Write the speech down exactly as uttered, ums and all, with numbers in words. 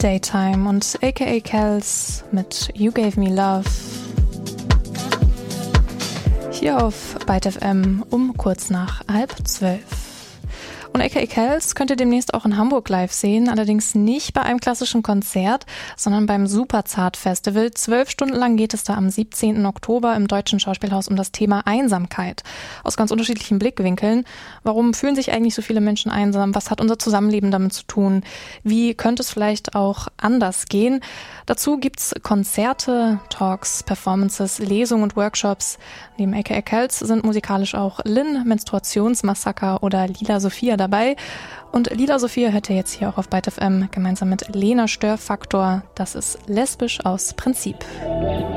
Daytime und aka Kels mit You Gave Me Love. Hier auf Byte F M um kurz nach halb zwölf. Und aka Kels könnt ihr demnächst auch in Hamburg live sehen, allerdings nicht bei einem klassischen Konzert, sondern beim Superzart Festival. Zwölf Stunden lang geht es da am siebzehnten Oktober im Deutschen Schauspielhaus um das Thema Einsamkeit. Aus ganz unterschiedlichen Blickwinkeln. Warum fühlen sich eigentlich so viele Menschen einsam? Was hat unser Zusammenleben damit zu tun? Wie könnte es vielleicht auch anders gehen? Dazu gibt's Konzerte, Talks, Performances, Lesungen und Workshops. Neben aka Kels sind musikalisch auch Lynn, Menstruationsmassaker oder Lila Sophia dabei. Und Lila Sophia hört ihr jetzt hier auch auf Byte F M gemeinsam mit Lena Störfaktor. Das ist lesbisch aus Prinzip.